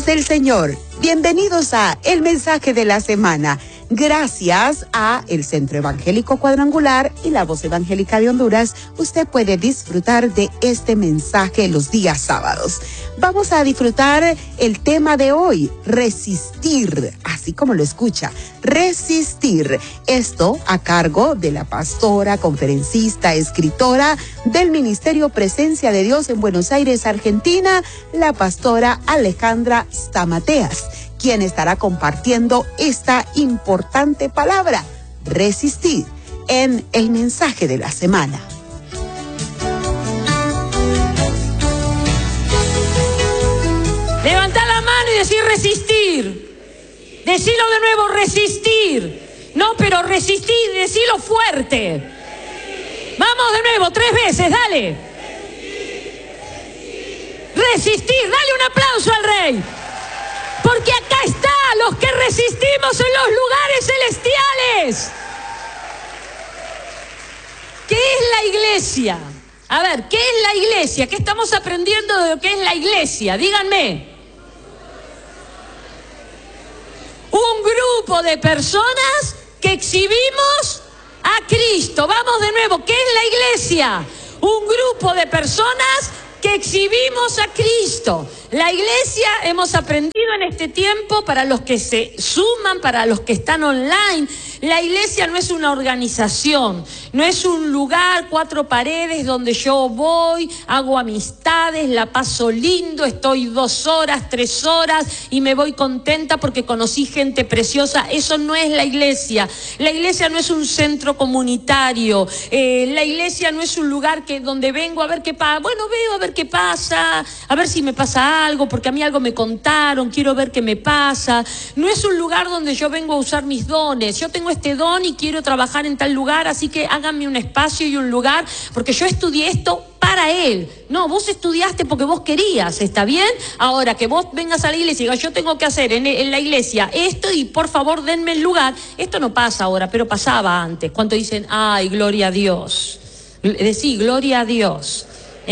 del Señor, bienvenidos a El Mensaje de la Semana. Gracias a el Centro Evangélico Cuadrangular y la Voz Evangélica de Honduras, usted puede disfrutar de este mensaje los días sábados. Vamos a disfrutar el tema de hoy, resistir, así como lo escucha, resistir. Esto a cargo de la pastora, conferencista, escritora del Ministerio Presencia de Dios en Buenos Aires, Argentina, la pastora Alejandra Stamateas, quien estará compartiendo esta importante palabra, resistir, en el mensaje de la semana. Levantá la mano y decir resistir. Decilo de nuevo, resistir. No, pero resistir, decilo fuerte. Vamos de nuevo, 3 veces, dale. Resistir, dale un aplauso al Rey. Porque acá está, los que resistimos en los lugares celestiales. ¿Qué es la iglesia? A ver, ¿qué es la iglesia? ¿Qué estamos aprendiendo de lo que es la iglesia? Díganme. Un grupo de personas que exhibimos a Cristo. Vamos de nuevo, ¿qué es la iglesia? Un grupo de personas que exhibimos a Cristo. La iglesia, hemos aprendido en este tiempo, para los que se suman, para los que están online, la iglesia no es una organización, no es un lugar, 4 paredes donde yo voy, hago amistades, la paso lindo, estoy 2 horas, 3 horas y me voy contenta porque conocí gente preciosa. Eso no es la iglesia. La iglesia no es un centro comunitario. La iglesia no es un lugar donde vengo a ver qué pasa. Bueno, veo a ver qué pasa, a ver si me pasa algo, porque a mí algo me contaron, quiero ver qué me pasa. No es un lugar donde yo vengo a usar mis dones. Yo tengo este don y quiero trabajar en tal lugar, así que háganme un espacio y un lugar, porque yo estudié esto para él. No, vos estudiaste porque vos querías, ¿está bien? Ahora que vos vengas a la iglesia y digas, yo tengo que hacer en la iglesia esto y por favor denme el lugar. Esto no pasa ahora, pero pasaba antes. ¿Cuánto dicen, ay, gloria a Dios? Decí, gloria a Dios.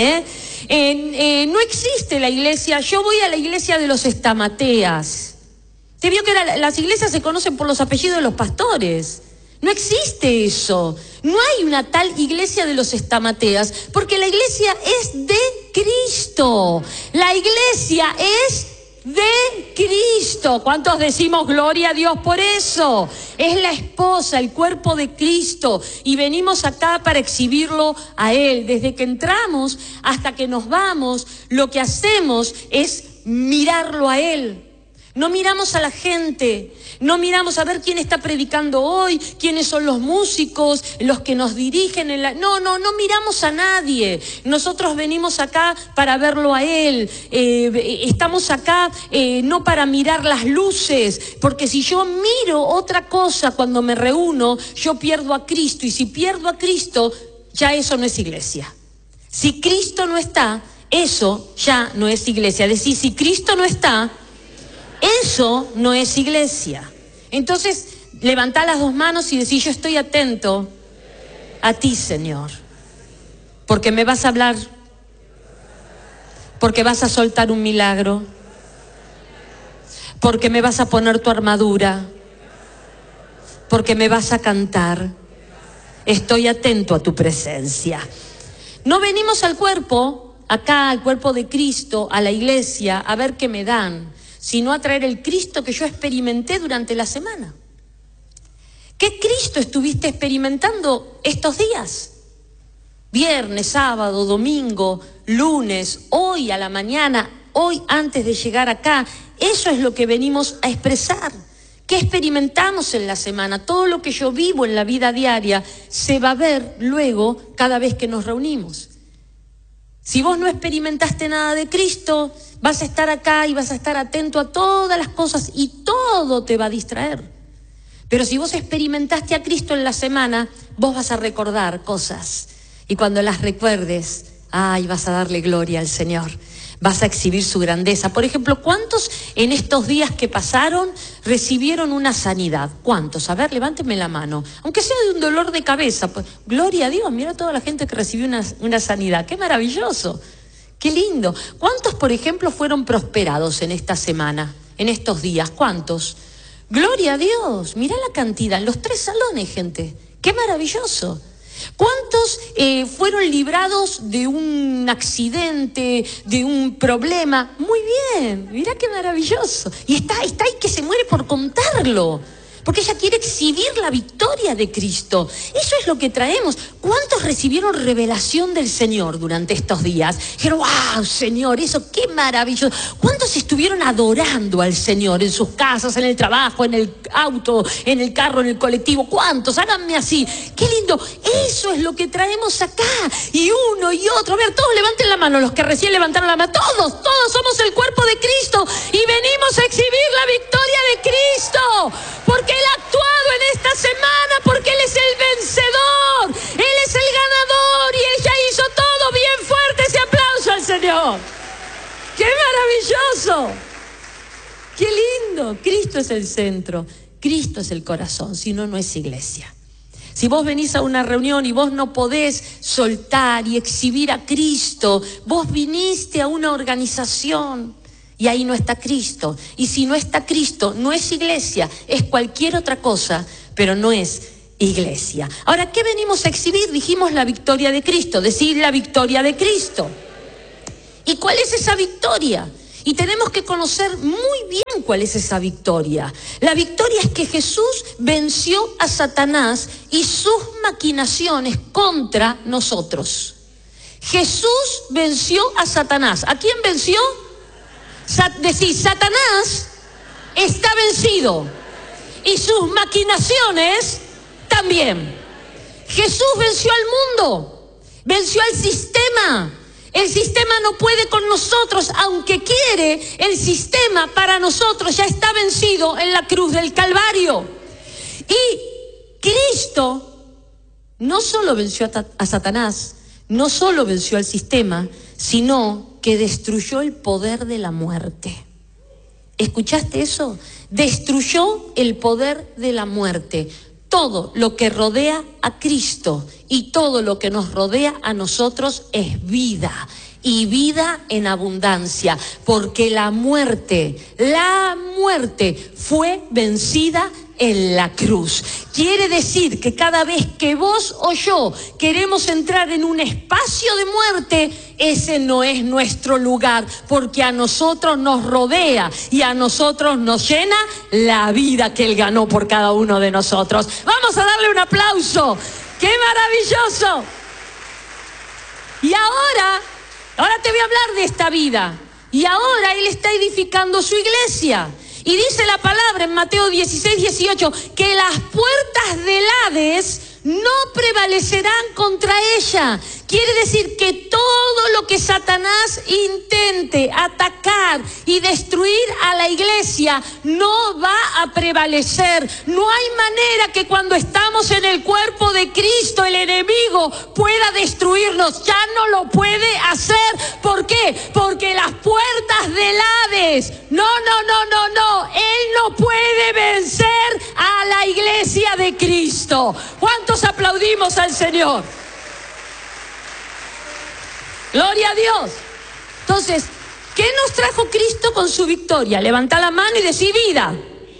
No existe la iglesia. Yo voy a la iglesia de los Stamateas. Se vio que las iglesias se conocen por los apellidos de los pastores. No existe eso. No hay una tal iglesia de los Stamateas, porque la iglesia es de Cristo. La iglesia es de Cristo. ¿Cuántos decimos gloria a Dios por eso? Es la esposa, el cuerpo de Cristo, y venimos acá para exhibirlo a Él. Desde que entramos hasta que nos vamos, lo que hacemos es mirarlo a Él. No miramos a la gente, no miramos a ver quién está predicando hoy, quiénes son los músicos, los que nos dirigen. No miramos a nadie. Nosotros venimos acá para verlo a Él. Estamos acá no para mirar las luces, porque si yo miro otra cosa cuando me reúno, yo pierdo a Cristo. Y si pierdo a Cristo, ya eso no es iglesia. Si Cristo no está, eso ya no es iglesia. Es decir, si Cristo no está, eso no es iglesia. Entonces, levantá las 2 manos y decís, yo estoy atento a ti, Señor, porque me vas a hablar, porque vas a soltar un milagro, porque me vas a poner tu armadura, porque me vas a cantar. Estoy atento a tu presencia. No venimos al cuerpo, acá al cuerpo de Cristo, a la iglesia, a ver qué me dan, sino a traer el Cristo que yo experimenté durante la semana. ¿Qué Cristo estuviste experimentando estos días? Viernes, sábado, domingo, lunes, hoy a la mañana, hoy antes de llegar acá. Eso es lo que venimos a expresar. ¿Qué experimentamos en la semana? Todo lo que yo vivo en la vida diaria se va a ver luego cada vez que nos reunimos. Si vos no experimentaste nada de Cristo, vas a estar acá y vas a estar atento a todas las cosas y todo te va a distraer. Pero si vos experimentaste a Cristo en la semana, vos vas a recordar cosas. Y cuando las recuerdes, vas a darle gloria al Señor. Vas a exhibir su grandeza. Por ejemplo, ¿cuántos en estos días que pasaron recibieron una sanidad? ¿Cuántos? A ver, levántenme la mano. Aunque sea de un dolor de cabeza. Pues, gloria a Dios, mira toda la gente que recibió una sanidad. ¡Qué maravilloso! Qué lindo. ¿Cuántos, por ejemplo, fueron prosperados en esta semana, en estos días? ¿Cuántos? Gloria a Dios. Mirá la cantidad. En los 3 salones, gente. Qué maravilloso. ¿Cuántos fueron librados de un accidente, de un problema? Muy bien, mirá qué maravilloso. Y está ahí que se muere por contarlo, porque ella quiere exhibir la victoria de Cristo. Eso es lo que traemos. ¿Cuántos recibieron revelación del Señor durante estos días? Dijeron, wow, Señor, eso qué maravilloso. ¿Cuántos estuvieron adorando al Señor en sus casas, en el trabajo, en el auto, en el carro, en el colectivo? ¿Cuántos? Háganme así. Qué lindo. Eso es lo que traemos acá. Y uno y otro. A ver, todos levanten la mano, los que recién levantaron la mano. Todos somos el cuerpo de Cristo y venimos a exhibir la victoria de Cristo. Porque Él ha actuado en esta semana, porque Él es el vencedor, Él es el ganador y Él ya hizo todo. Bien fuerte ese aplauso al Señor. ¡Qué maravilloso! ¡Qué lindo! Cristo es el centro, Cristo es el corazón, si no, no es iglesia. Si vos venís a una reunión y vos no podés soltar y exhibir a Cristo, vos viniste a una organización y ahí no está Cristo. Y si no está Cristo, no es iglesia, es cualquier otra cosa, pero no es iglesia. Ahora, ¿qué venimos a exhibir? Dijimos la victoria de Cristo, decir la victoria de Cristo. ¿Y cuál es esa victoria? Y tenemos que conocer muy bien cuál es esa victoria. La victoria es que Jesús venció a Satanás y sus maquinaciones contra nosotros. Jesús venció a Satanás. ¿A quién venció? Decís, Satanás está vencido y sus maquinaciones también. Jesús venció al mundo, venció al sistema. El sistema no puede con nosotros, aunque quiere. El sistema para nosotros ya está vencido en la cruz del Calvario. Y Cristo no solo venció a Satanás, no solo venció al sistema, sino que destruyó el poder de la muerte. ¿Escuchaste eso? Destruyó el poder de la muerte. Todo lo que rodea a Cristo y todo lo que nos rodea a nosotros es vida, y vida en abundancia, porque la muerte fue vencida en la cruz. Quiere decir que cada vez que vos o yo queremos entrar en un espacio de muerte, ese no es nuestro lugar, porque a nosotros nos rodea y a nosotros nos llena la vida que Él ganó por cada uno de nosotros. Vamos a darle un aplauso. ¡Qué maravilloso! Y ahora te voy a hablar de esta vida. Y ahora Él está edificando su iglesia. Y dice la palabra en Mateo 16:18 que las puertas del Hades no prevalecerán contra ella. Quiere decir que todo lo que Satanás intente atacar y destruir a la iglesia no va a prevalecer. No hay manera que cuando estamos en el cuerpo de Cristo el enemigo pueda destruirnos. Ya no lo puede hacer. ¿Por qué? Porque las puertas del Hades, no. Él no puede vencer a la iglesia de Cristo. ¿Cuántos aplaudimos al Señor? Gloria a Dios. Entonces, ¿qué nos trajo Cristo con su victoria? Levanta la mano y decí vida.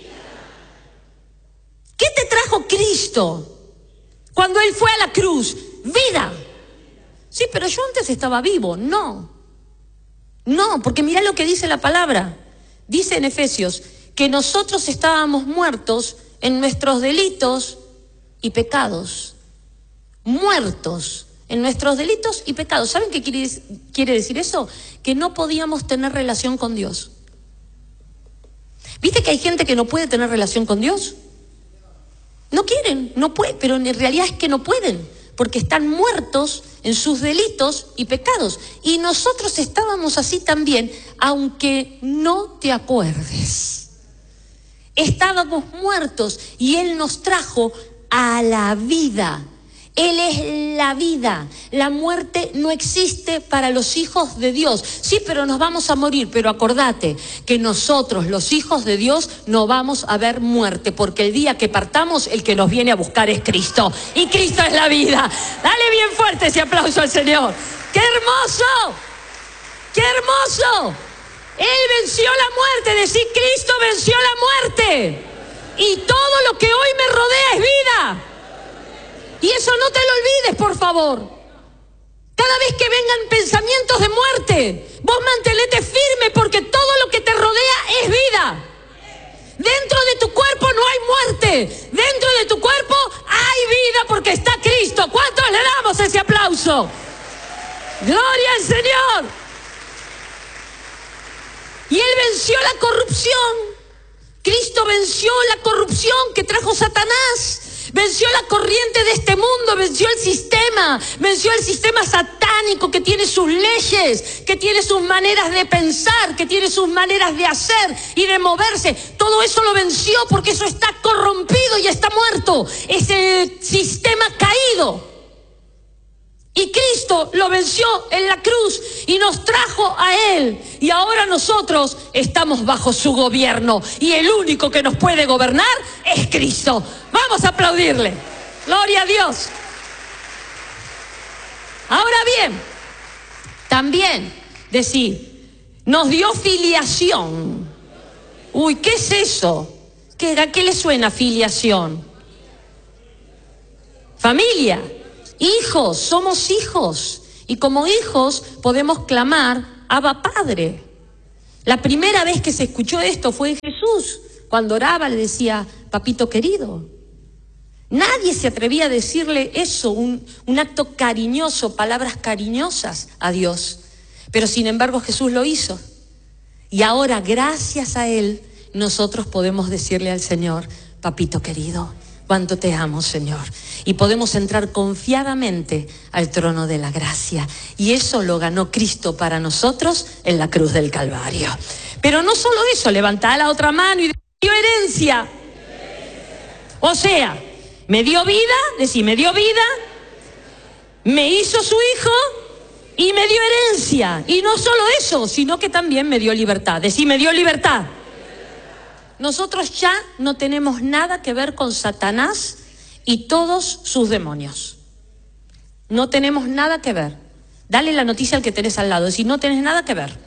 ¿Qué te trajo Cristo cuando Él fue a la cruz? Vida. Sí, pero yo antes estaba vivo. No, porque mira lo que dice la palabra. Dice en Efesios que nosotros estábamos muertos en nuestros delitos y pecados. Muertos en nuestros delitos y pecados. ¿Saben qué quiere decir eso? Que no podíamos tener relación con Dios. ¿Viste que hay gente que no puede tener relación con Dios? No quieren, no pueden, pero en realidad es que no pueden, porque están muertos en sus delitos y pecados. Y nosotros estábamos así también, aunque no te acuerdes. Estábamos muertos y Él nos trajo a la vida. Él es la vida. La muerte no existe para los hijos de Dios. Sí, pero nos vamos a morir. Pero acordate que nosotros, los hijos de Dios, no vamos a ver muerte, porque el día que partamos, el que nos viene a buscar es Cristo. Y Cristo es la vida. Dale bien fuerte ese aplauso al Señor. ¡Qué hermoso! ¡Qué hermoso! Él venció la muerte. Decir, Cristo venció la muerte. Y todo lo que hoy me rodea es vida. Y eso no te lo olvides, por favor. Cada vez que vengan pensamientos de muerte, vos mantenete firme, porque todo lo que te rodea es vida. Dentro de tu cuerpo no hay muerte. Dentro de tu cuerpo hay vida, porque está Cristo. ¿Cuántos le damos ese aplauso? ¡Gloria al Señor! Y Él venció la corrupción. Cristo venció la corrupción que trajo Satanás. Venció la corriente de este mundo, venció el sistema satánico que tiene sus leyes, que tiene sus maneras de pensar, que tiene sus maneras de hacer y de moverse. Todo eso lo venció, porque eso está corrompido y está muerto. Es el sistema caído. Y Cristo lo venció en la cruz y nos trajo a Él. Y ahora nosotros estamos bajo su gobierno. Y el único que nos puede gobernar es Cristo. Vamos a aplaudirle. Gloria a Dios. Ahora bien, también decir, nos dio filiación. Uy, ¿qué es eso? ¿A qué le suena filiación? Familia. Hijos, somos hijos. Y como hijos podemos clamar, Abba Padre. La primera vez que se escuchó esto fue en Jesús. Cuando oraba le decía, papito querido. Nadie se atrevía a decirle eso, un acto cariñoso, palabras cariñosas a Dios. Pero sin embargo Jesús lo hizo. Y ahora, gracias a Él, nosotros podemos decirle al Señor, papito querido, cuánto te amo, Señor. Y podemos entrar confiadamente al trono de la gracia. Y eso lo ganó Cristo para nosotros en la cruz del Calvario. Pero no solo eso, levantá la otra mano y dio herencia. O sea, me dio vida, me dio vida, me hizo su hijo y me dio herencia. Y no solo eso, sino que también me dio libertad. Me dio libertad. Nosotros ya no tenemos nada que ver con Satanás y todos sus demonios. No tenemos nada que ver. Dale la noticia al que tenés al lado. No tenés nada que ver.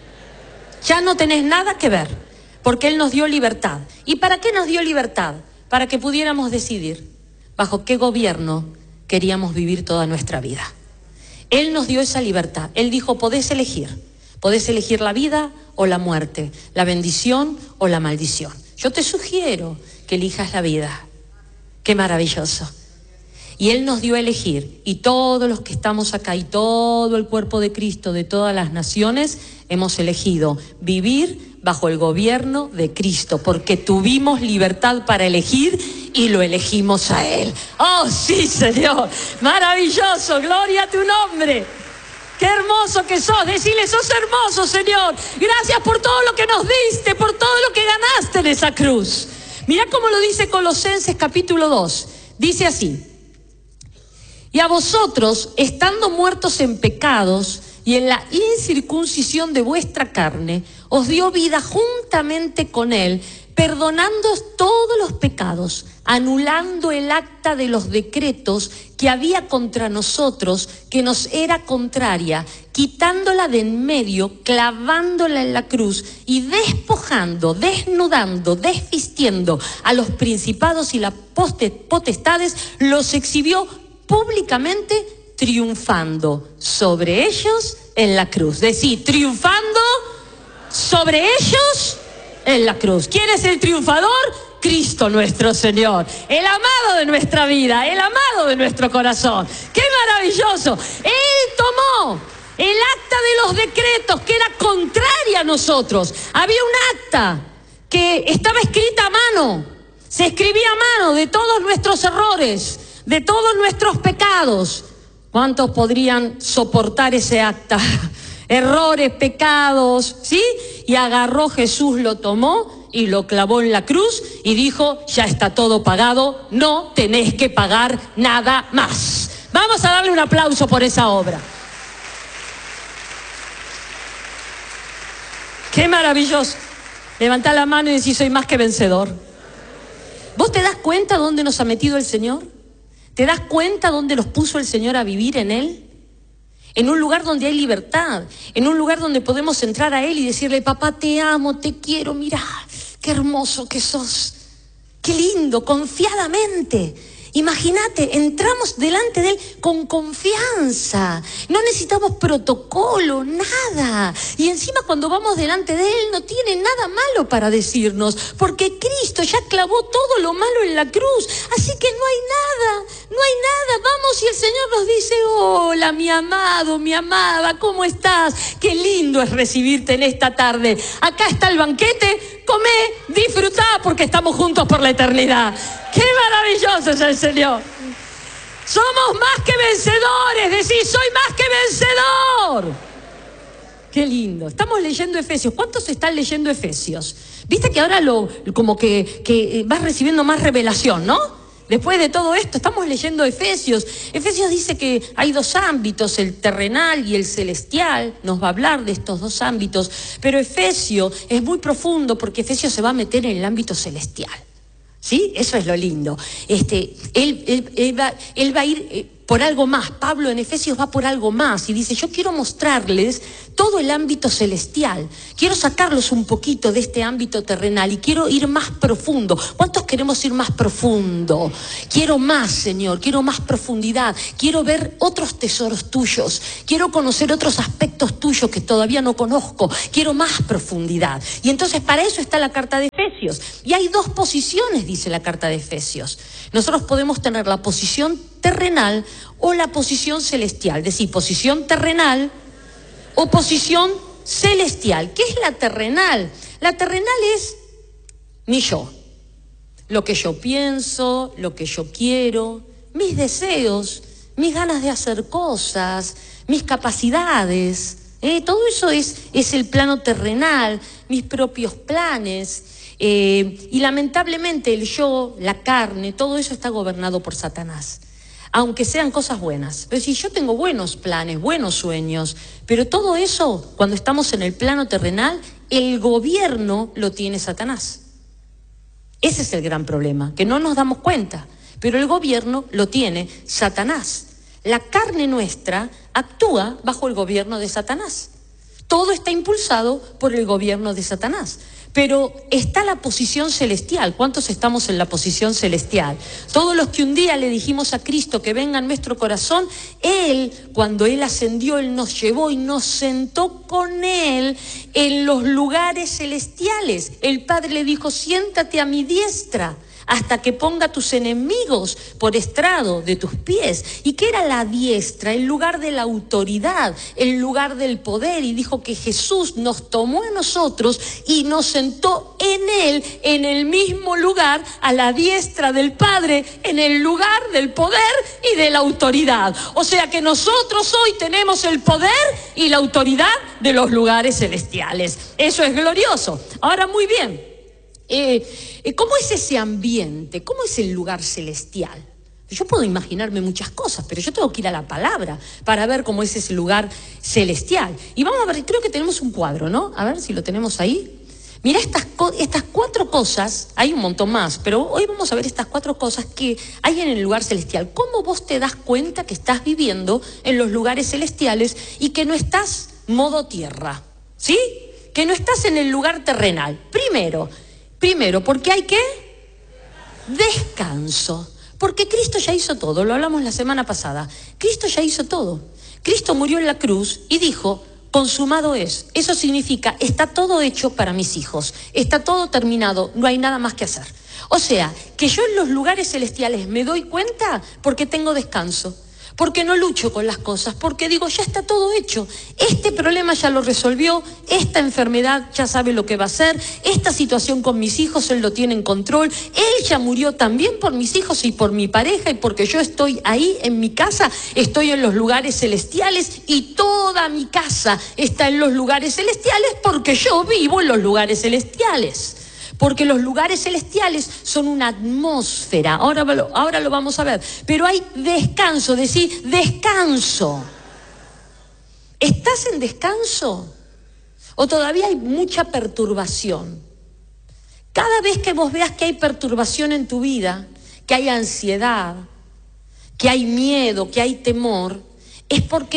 Ya no tenés nada que ver. Porque Él nos dio libertad. ¿Y para qué nos dio libertad? Para que pudiéramos decidir bajo qué gobierno queríamos vivir toda nuestra vida. Él nos dio esa libertad. Él dijo, podés elegir. Podés elegir la vida o la muerte, la bendición o la maldición. Yo te sugiero que elijas la vida. Qué maravilloso. Y Él nos dio a elegir. Y todos los que estamos acá y todo el cuerpo de Cristo de todas las naciones hemos elegido vivir bajo el gobierno de Cristo, porque tuvimos libertad para elegir y lo elegimos a Él. ¡Oh, sí, Señor! ¡Maravilloso! ¡Gloria a tu nombre! ¡Qué hermoso que sos! Decile, sos hermoso, Señor. Gracias por todo lo que nos diste, por todo lo que ganaste en esa cruz. Mirá cómo lo dice Colosenses capítulo 2. Dice así. Y a vosotros, estando muertos en pecados y en la incircuncisión de vuestra carne, os dio vida juntamente con Él, perdonando todos los pecados, anulando el acta de los decretos que había contra nosotros, que nos era contraria, quitándola de en medio, clavándola en la cruz y despojando, desnudando, desvistiendo a los principados y las potestades, los exhibió públicamente, triunfando sobre ellos en la cruz. Decir, triunfando sobre ellos en la cruz. ¿Quién es el triunfador? Cristo nuestro Señor, el amado de nuestra vida, el amado de nuestro corazón. ¡Qué maravilloso! Él tomó el acta de los decretos que era contraria a nosotros. Había un acta que estaba escrita a mano, se escribía a mano de todos nuestros errores, de todos nuestros pecados. ¿Cuántos podrían soportar ese acta? Errores, pecados, ¿sí? Y agarró Jesús, lo tomó y lo clavó en la cruz y dijo, ya está todo pagado, no tenés que pagar nada más. Vamos a darle un aplauso por esa obra. ¡Qué maravilloso! Levantá la mano y decís, soy más que vencedor. ¿Vos te das cuenta dónde nos ha metido el Señor? ¿Te das cuenta dónde los puso el Señor a vivir en Él? en un lugar donde hay libertad, en un lugar donde podemos entrar a Él y decirle, papá, te amo, te quiero, mira, qué hermoso que sos, qué lindo, confiadamente. Imagínate, entramos delante de Él con confianza, no necesitamos protocolo, nada. Y encima cuando vamos delante de Él no tiene nada malo para decirnos, porque Cristo ya clavó todo lo malo en la cruz, así que no hay nada, vamos y el Señor nos dice, hola mi amado, mi amada, ¿cómo estás? Qué lindo es recibirte en esta tarde, acá está el banquete, comé, disfrutá porque estamos juntos por la eternidad. ¡Qué maravilloso es el Señor! Somos más que vencedores. Decís, soy más que vencedor. ¡Qué lindo! Estamos leyendo Efesios. ¿Cuántos están leyendo Efesios? Viste que ahora como que vas recibiendo más revelación, ¿no? Después de todo esto, estamos leyendo Efesios. Efesios dice que hay dos ámbitos, el terrenal y el celestial. Nos va a hablar de estos dos ámbitos. Pero Efesios es muy profundo porque Efesios se va a meter en el ámbito celestial. ¿Sí? Eso es lo lindo. Él va a ir por algo más. Pablo en Efesios va por algo más y dice, yo quiero mostrarles todo el ámbito celestial. Quiero sacarlos un poquito de este ámbito terrenal y quiero ir más profundo. ¿Cuántos queremos ir más profundo? Quiero más, Señor, quiero más profundidad. Quiero ver otros tesoros tuyos. Quiero conocer otros aspectos tuyos que todavía no conozco. Quiero más profundidad. Y entonces para eso está la carta de Efesios. Y hay dos posiciones, dice la carta de Efesios. Nosotros podemos tener la posición terrenal o la posición celestial. Es decir, posición terrenal o posición celestial. ¿Qué es la terrenal? La terrenal es mi yo. Lo que yo pienso, lo que yo quiero, mis deseos, mis ganas de hacer cosas, mis capacidades. Todo eso es el plano terrenal, mis propios planes. Y lamentablemente el yo, la carne, todo eso está gobernado por Satanás. Aunque sean cosas buenas. Pero si yo tengo buenos planes, buenos sueños, pero todo eso, cuando estamos en el plano terrenal, el gobierno lo tiene Satanás. Ese es el gran problema, que no nos damos cuenta, pero el gobierno lo tiene Satanás. La carne nuestra actúa bajo el gobierno de Satanás. Todo está impulsado por el gobierno de Satanás. Pero está la posición celestial. ¿Cuántos estamos en la posición celestial? Todos los que un día le dijimos a Cristo que venga en nuestro corazón, Él, cuando Él ascendió, Él nos llevó y nos sentó con Él en los lugares celestiales. El Padre le dijo, siéntate a mi diestra hasta que ponga tus enemigos por estrado de tus pies. ¿Y qué era la diestra? El lugar de la autoridad, el lugar del poder. Y dijo que Jesús nos tomó a nosotros y nos sentó en Él, en el mismo lugar, a la diestra del Padre, en el lugar del poder y de la autoridad. O sea que nosotros hoy tenemos el poder y la autoridad de los lugares celestiales. Eso es glorioso. Ahora, muy bien. ¿Cómo es ese ambiente? ¿Cómo es el lugar celestial? Yo puedo imaginarme muchas cosas, pero yo tengo que ir a la palabra para ver cómo es ese lugar celestial. Y vamos a ver, creo que tenemos un cuadro, ¿no? A ver si lo tenemos ahí. Mira estas 4 cosas, hay un montón más, pero hoy vamos a ver estas 4 cosas que hay en el lugar celestial. ¿Cómo vos te das cuenta que estás viviendo en los lugares celestiales y que no estás modo tierra? ¿Sí? Que no estás en el lugar terrenal. Primero, porque hay ¿qué? Descanso. Porque Cristo ya hizo todo, lo hablamos la semana pasada. Cristo ya hizo todo. Cristo murió en la cruz y dijo, consumado es. Eso significa, está todo hecho para mis hijos. Está todo terminado, no hay nada más que hacer. O sea, que yo en los lugares celestiales me doy cuenta porque tengo descanso. Porque no lucho con las cosas, porque digo, ya está todo hecho. Este problema ya lo resolvió, esta enfermedad ya sabe lo que va a hacer, esta situación con mis hijos, Él lo tiene en control. Él ya murió también por mis hijos y por mi pareja, y porque yo estoy ahí en mi casa, estoy en los lugares celestiales, y toda mi casa está en los lugares celestiales porque yo vivo en los lugares celestiales. Porque los lugares celestiales son una atmósfera, ahora lo vamos a ver, pero hay descanso, decir descanso. ¿Estás en descanso? ¿O todavía hay mucha perturbación? Cada vez que vos veas que hay perturbación en tu vida, que hay ansiedad, que hay miedo, que hay temor, es porque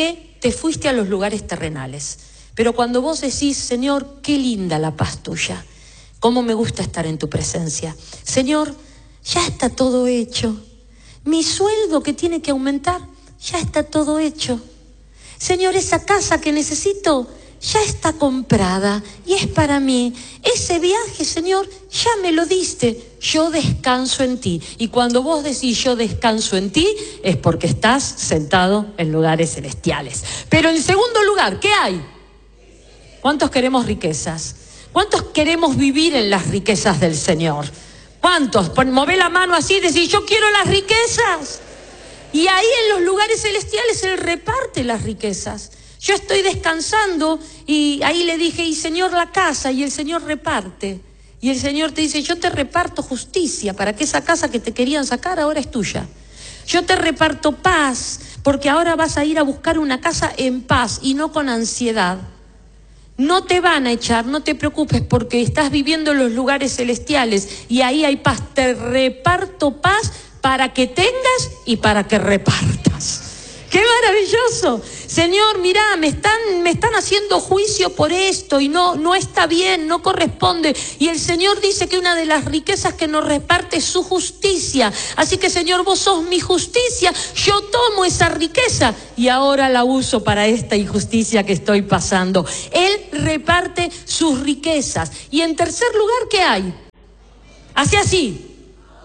te fuiste a los lugares terrenales. Pero cuando vos decís, Señor, qué linda la paz tuya, cómo me gusta estar en tu presencia. Señor, ya está todo hecho. Mi sueldo que tiene que aumentar, ya está todo hecho. Señor, esa casa que necesito, ya está comprada y es para mí. Ese viaje, Señor, ya me lo diste. Yo descanso en ti. Y cuando vos decís yo descanso en ti, es porque estás sentado en lugares celestiales. Pero en segundo lugar, ¿qué hay? ¿Cuántos queremos riquezas? ¿Cuántos queremos vivir en las riquezas del Señor? ¿Cuántos? Mové la mano así y decís, yo quiero las riquezas. Y ahí en los lugares celestiales Él reparte las riquezas. Yo estoy descansando y ahí le dije, y Señor, la casa, y el Señor reparte. Y el Señor te dice, yo te reparto justicia para que esa casa que te querían sacar ahora es tuya. Yo te reparto paz, porque ahora vas a ir a buscar una casa en paz y no con ansiedad. No te van a echar, no te preocupes, porque estás viviendo en los lugares celestiales y ahí hay paz. Te reparto paz para que tengas y para que repartas. ¡Qué maravilloso! Señor, mirá, me están haciendo juicio por esto y no está bien, no corresponde. Y el Señor dice que una de las riquezas que nos reparte es su justicia. Así que, Señor, vos sos mi justicia. Yo tomo esa riqueza y ahora la uso para esta injusticia que estoy pasando. Él reparte sus riquezas. Y en tercer lugar, ¿qué hay? Hace así.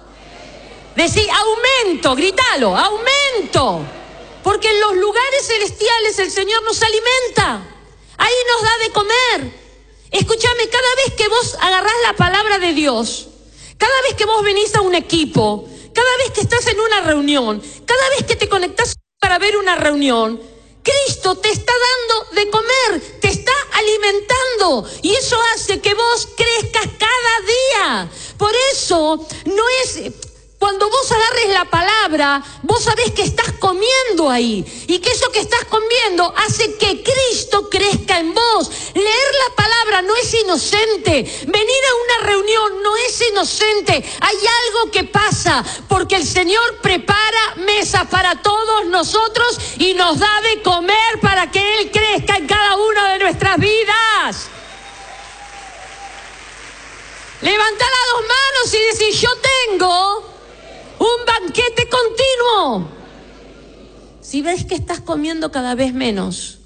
Decí, aumento, grítalo, aumento. Porque en los lugares celestiales el Señor nos alimenta. Ahí nos da de comer. Escúchame, cada vez que vos agarrás la palabra de Dios, cada vez que vos venís a un equipo, cada vez que estás en una reunión, cada vez que te conectás para ver una reunión, Cristo te está dando de comer, te está alimentando. Y eso hace que vos crezcas cada día. Por eso no es... Cuando vos agarres la palabra, vos sabés que estás comiendo ahí. Y que eso que estás comiendo hace que Cristo crezca en vos. Leer la palabra no es inocente. Venir a una reunión no es inocente. Hay algo que pasa porque el Señor prepara mesas para todos nosotros y nos da de comer para que Él crezca en cada una de nuestras vidas. Levantá las dos manos y decís, yo tengo un banquete continuo. Si ves que estás comiendo cada vez menos,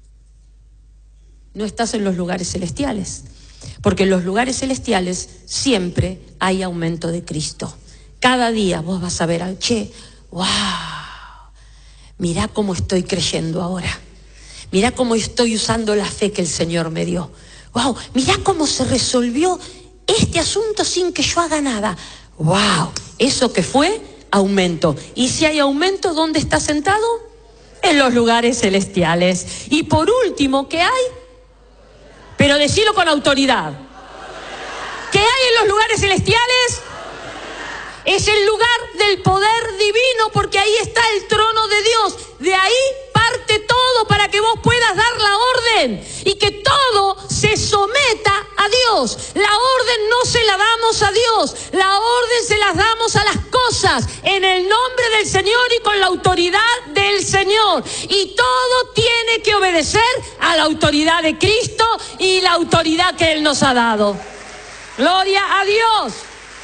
no estás en los lugares celestiales. Porque en los lugares celestiales siempre hay aumento de Cristo. Cada día vos vas a ver, che, wow, mirá cómo estoy creyendo ahora. Mirá cómo estoy usando la fe que el Señor me dio. Wow, mirá cómo se resolvió este asunto sin que yo haga nada. Wow, eso que fue aumento. Y si hay aumento, ¿dónde está sentado? En los lugares celestiales. Y por último, ¿qué hay? Pero decilo con autoridad. ¿Qué hay en los lugares celestiales? Es el lugar del poder divino, porque ahí está el trono de Dios. De ahí parte todo para que vos puedas dar la orden y que todo se someta a Dios. La orden no se la damos a Dios, la orden se las damos a las cosas en el nombre del Señor y con la autoridad del Señor. Y todo tiene que obedecer a la autoridad de Cristo y la autoridad que Él nos ha dado. Gloria a Dios.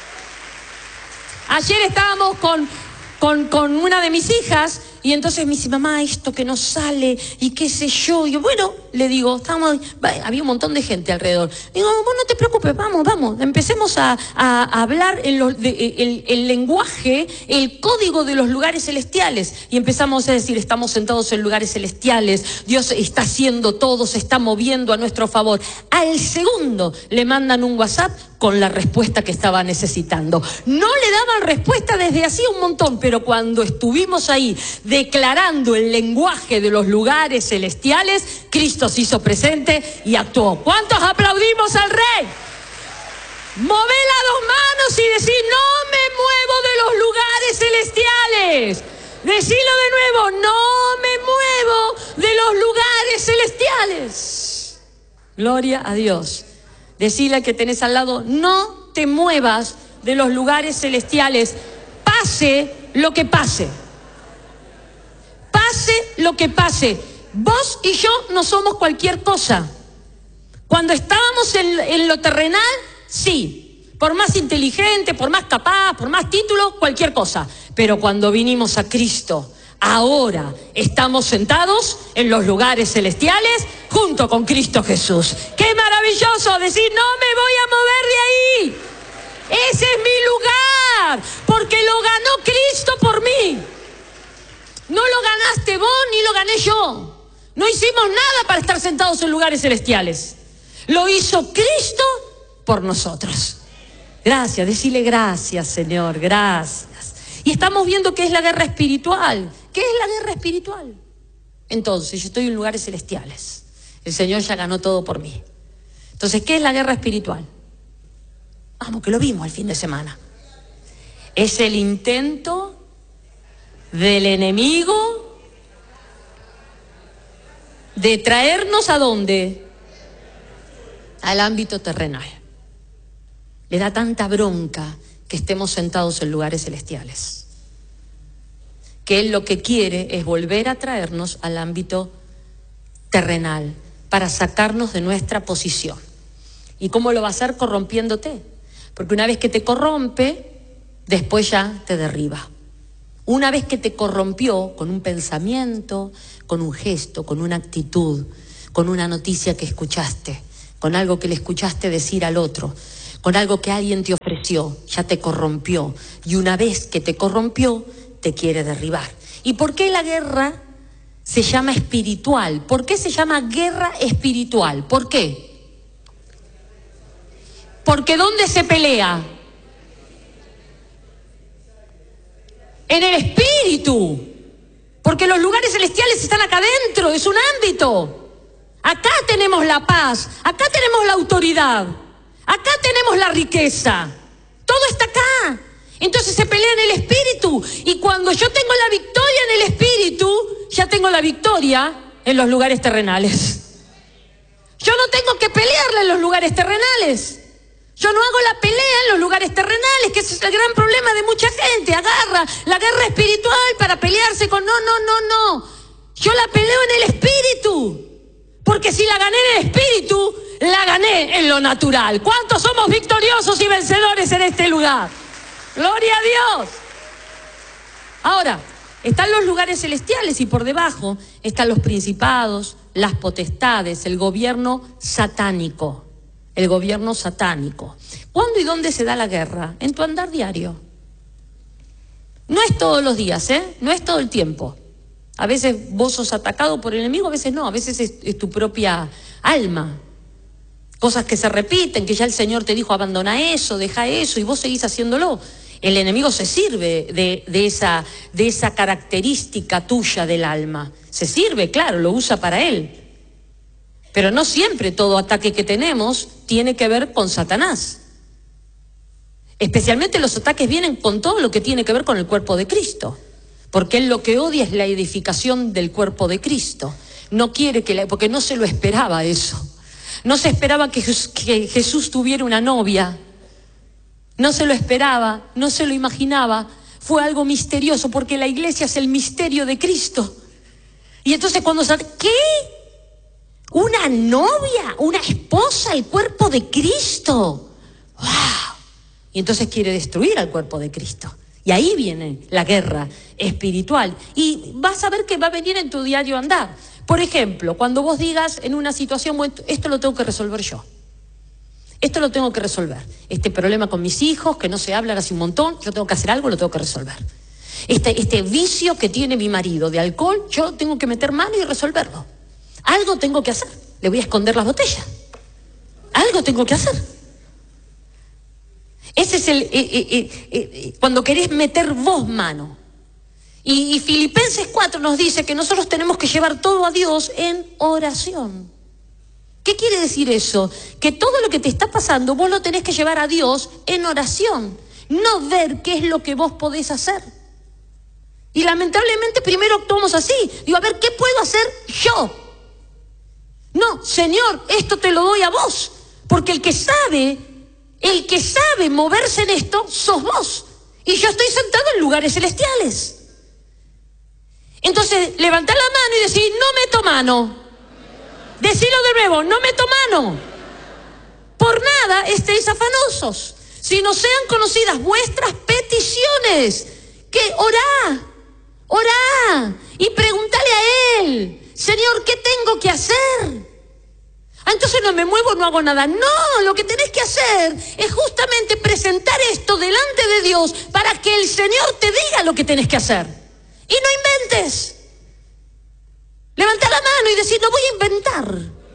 Ayer estábamos con una de mis hijas y entonces me dice, mamá, esto que no sale y qué sé yo. Y yo, bueno, le digo, había un montón de gente alrededor. Digo, vos no te preocupes, vamos, empecemos a hablar el lenguaje, el código de los lugares celestiales. Y empezamos a decir, estamos sentados en lugares celestiales, Dios está haciendo todo, se está moviendo a nuestro favor. Al segundo le mandan un WhatsApp con la respuesta que estaba necesitando. No le daban respuesta desde hacía un montón, pero cuando estuvimos ahí declarando el lenguaje de los lugares celestiales, Cristo se hizo presente y actuó. ¿Cuántos aplaudimos al Rey? Mové las dos manos y decí, no me muevo de los lugares celestiales. Decilo de nuevo, no me muevo de los lugares celestiales. Gloria a Dios. Decile al que tenés al lado, no te muevas de los lugares celestiales, pase lo que pase. Pase lo que pase. vos y yo no somos cualquier cosa. Cuando estábamos en lo terrenal, sí, por más inteligente, por más capaz, por más título, cualquier cosa. Pero cuando vinimos a Cristo, ahora estamos sentados en los lugares celestiales junto con Cristo Jesús. ¡Qué maravilloso! Decir, no me voy a mover de ahí. Ese es mi lugar, porque lo ganó Cristo por mí. No lo ganaste vos ni lo gané yo. No hicimos nada para estar sentados en lugares celestiales. Lo hizo Cristo por nosotros. Gracias, decile gracias, Señor, gracias. Y estamos viendo qué es la guerra espiritual. ¿Qué es la guerra espiritual? Entonces, yo estoy en lugares celestiales. El Señor ya ganó todo por mí. Entonces, ¿qué es la guerra espiritual? Vamos, que lo vimos el fin de semana. Es el intento del enemigo de traernos ¿a dónde? Al ámbito terrenal. Le da tanta bronca que estemos sentados en lugares celestiales, que Él lo que quiere es volver a traernos al ámbito terrenal para sacarnos de nuestra posición. ¿Y cómo lo va a hacer? Corrompiéndote. Porque una vez que te corrompe, después ya te derriba. Una vez que te corrompió con un pensamiento, con un gesto, con una actitud, con una noticia que escuchaste, con algo que le escuchaste decir al otro, con algo que alguien te ofreció, ya te corrompió. Y una vez que te corrompió, te quiere derribar. ¿Y por qué la guerra se llama espiritual? ¿Por qué se llama guerra espiritual? ¿Por qué? Porque ¿dónde se pelea? En el espíritu. Porque los lugares celestiales están acá adentro, es un ámbito. Acá tenemos la paz, acá tenemos la autoridad, acá tenemos la riqueza. Todo está acá. Entonces se pelea en el espíritu. Y cuando yo tengo la victoria en el espíritu, ya tengo la victoria en los lugares terrenales. Yo no tengo que pelearla en los lugares terrenales. Yo no hago la pelea en los lugares terrenales, que ese es el gran problema de mucha gente. Agarra la guerra espiritual para pelearse con no. Yo la peleo en el espíritu. Porque si la gané en el espíritu, la gané en lo natural. ¿Cuántos somos victoriosos y vencedores en este lugar? ¡Gloria a Dios! Ahora, están los lugares celestiales y por debajo están los principados, las potestades, el gobierno satánico. El gobierno satánico. ¿Cuándo y dónde se da la guerra? En tu andar diario. No es todos los días, no es todo el tiempo. A veces vos sos atacado por el enemigo, a veces no, a veces es tu propia alma. Cosas que se repiten, que ya el Señor te dijo abandona eso, deja eso y vos seguís haciéndolo. El enemigo se sirve de esa característica tuya del alma. Se sirve, claro, lo usa para él. Pero no siempre todo ataque que tenemos tiene que ver con Satanás. Especialmente los ataques vienen con todo lo que tiene que ver con el cuerpo de Cristo. Porque él lo que odia es la edificación del cuerpo de Cristo. No quiere porque no se lo esperaba eso. No se esperaba que Jesús tuviera una novia. No se lo esperaba, no se lo imaginaba. Fue algo misterioso porque la iglesia es el misterio de Cristo. Y entonces cuando ¿qué? ¿Una novia? ¿Una esposa? ¿El cuerpo de Cristo? ¡Wow! Y entonces quiere destruir al cuerpo de Cristo. Y ahí viene la guerra espiritual. Y vas a ver que va a venir en tu diario andar. Por ejemplo, cuando vos digas en una situación, bueno, esto lo tengo que resolver yo. Esto lo tengo que resolver. Este problema con mis hijos, que no se hablan hace un montón, yo tengo que hacer algo, lo tengo que resolver. Este vicio que tiene mi marido de alcohol, yo tengo que meter mano y resolverlo. Algo tengo que hacer. Le voy a esconder las botellas. Algo tengo que hacer. Ese es cuando querés meter vos mano. Y Filipenses 4 nos dice que nosotros tenemos que llevar todo a Dios en oración. ¿Qué quiere decir eso? Que todo lo que te está pasando vos lo tenés que llevar a Dios en oración. No ver qué es lo que vos podés hacer. Y lamentablemente primero actuamos así. Digo, a ver, ¿qué puedo hacer yo? No, Señor, esto te lo doy a vos. Porque el que sabe moverse en esto, sos vos. Y yo estoy sentado en lugares celestiales. Entonces, levantá la mano y decís, no meto mano. Decilo de nuevo, no meto mano. Por nada estéis afanosos, sino sean conocidas vuestras peticiones. Que orá y pregúntale a Él, Señor, ¿qué tengo que hacer? Entonces no me muevo, no hago nada. No, lo que tenés que hacer es justamente presentar esto delante de Dios para que el Señor te diga lo que tenés que hacer. Y no inventes. Levantá la mano y decís, no voy a inventar.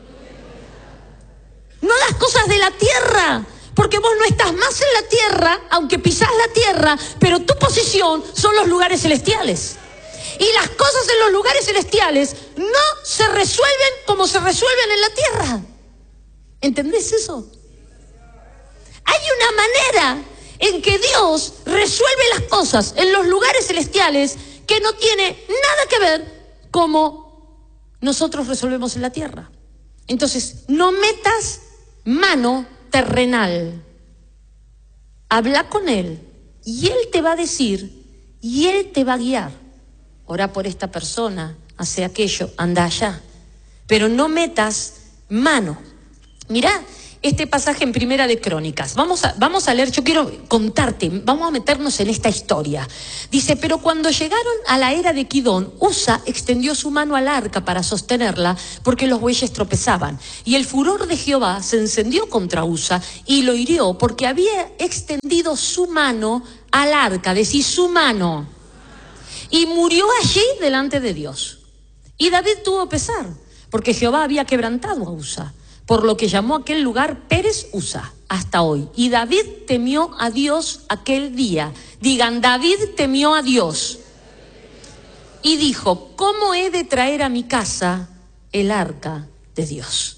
No las cosas de la tierra, porque vos no estás más en la tierra, aunque pisás la tierra, pero tu posición son los lugares celestiales. Y las cosas en los lugares celestiales no se resuelven como se resuelven en la tierra. ¿Entendés eso? Hay una manera en que Dios resuelve las cosas en los lugares celestiales que no tiene nada que ver como nosotros resolvemos en la tierra. Entonces, no metas mano terrenal. Habla con Él y Él te va a decir y Él te va a guiar. Orá por esta persona, hace aquello, anda allá. Pero no metas mano. Mirá este pasaje en Primera de Crónicas. Vamos a leer, yo quiero contarte, vamos a meternos en esta historia. Dice, pero cuando llegaron a la era de Kidón, Usa extendió su mano al arca para sostenerla porque los bueyes tropezaban. Y el furor de Jehová se encendió contra Usa y lo hirió porque había extendido su mano al arca, decís su mano. Y murió allí delante de Dios. Y David tuvo pesar, porque Jehová había quebrantado a Usa, por lo que llamó a aquel lugar Pérez Usa, hasta hoy. Y David temió a Dios aquel día. Digan, David temió a Dios. Y dijo, ¿cómo he de traer a mi casa el arca de Dios?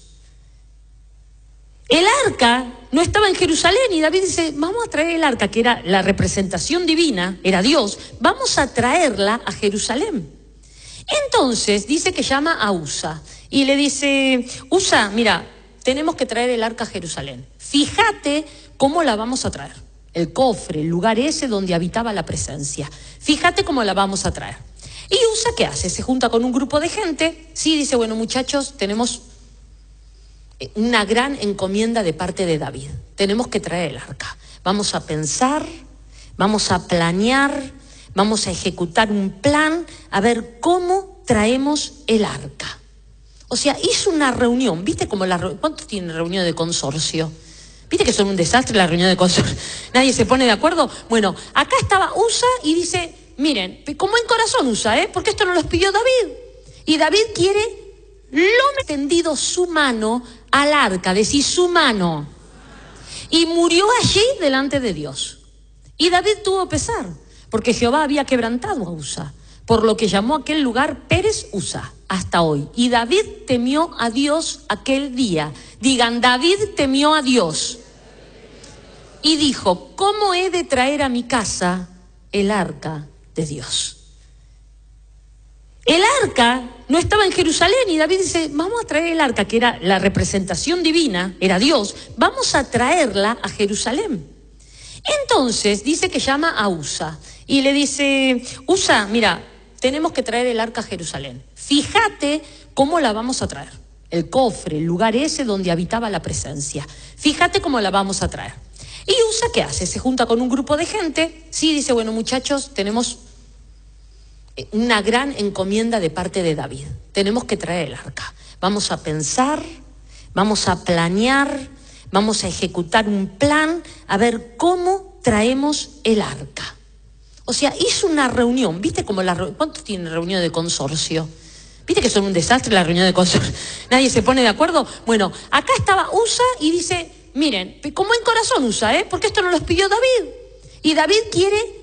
El arca no estaba en Jerusalén y David dice, vamos a traer el arca, que era la representación divina, era Dios, vamos a traerla a Jerusalén. Entonces dice que llama a Usa y le dice, Usa, mira, tenemos que traer el arca a Jerusalén. Fíjate cómo la vamos a traer. El cofre, el lugar ese donde habitaba la presencia. Fíjate cómo la vamos a traer. Y Usa, ¿qué hace? Se junta con un grupo de gente, sí, dice, bueno muchachos, tenemos una gran encomienda de parte de David. Tenemos que traer el arca. Vamos a pensar, vamos a planear, vamos a ejecutar un plan, a ver cómo traemos el arca. O sea, hizo una reunión, ¿viste cómo ¿cuántos tienen reunión de consorcio? ¿Viste que son un desastre la reunión de consorcio? Nadie se pone de acuerdo. Bueno, acá estaba Usa y dice, miren, con buen corazón Usa, porque esto no los pidió David. Y David quiere lo extendido su mano al arca, decís su mano. Y murió allí delante de Dios. Y David tuvo pesar, porque Jehová había quebrantado a Usa, por lo que llamó a aquel lugar Pérez Usa, hasta hoy. Y David temió a Dios aquel día. Digan, David temió a Dios. Y dijo, ¿cómo he de traer a mi casa el arca de Dios? El arca no estaba en Jerusalén y David dice, vamos a traer el arca, que era la representación divina, era Dios, vamos a traerla a Jerusalén. Entonces dice que llama a Usa y le dice, Usa, mira, tenemos que traer el arca a Jerusalén. Fíjate cómo la vamos a traer. El cofre, el lugar ese donde habitaba la presencia. Fíjate cómo la vamos a traer. Y Usa, ¿qué hace? Se junta con un grupo de gente, sí, dice, bueno muchachos, tenemos una gran encomienda de parte de David. Tenemos que traer el arca. Vamos a pensar, vamos a planear, vamos a ejecutar un plan, a ver cómo traemos el arca. O sea, hizo una reunión, ¿viste cómo ¿cuántos tienen reunión de consorcio? ¿Viste que son un desastre la reunión de consorcio? Nadie se pone de acuerdo. Bueno, acá estaba Usa y dice, miren, con buen corazón Usa, porque esto no los pidió David. Y David quiere